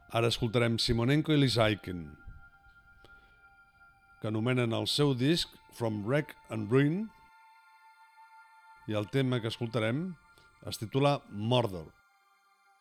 Ara escoltarem Simonenko i Lisaikin, que anomenen el seu disc From Wreck and Ruin, i el tema que escoltarem es titula Mordor.